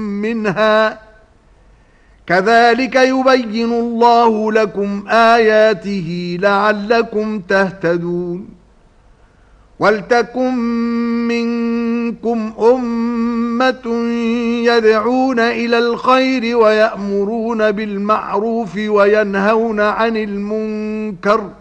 منها كذلك يبين الله لكم آياته لعلكم تهتدون ولتكن منكم أمة يدعون إلى الخير ويأمرون بالمعروف وينهون عن المنكر